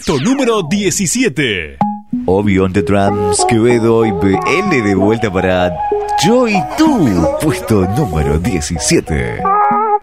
Puesto número 17. Obi on the drums, Quevedo y BL de vuelta para Yo y Tú. Puesto número 17.